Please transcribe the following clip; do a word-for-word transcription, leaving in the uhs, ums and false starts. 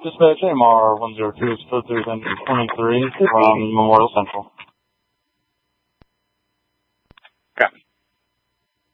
Dispatch A M R one zero two is code three twenty-three from Memorial Central.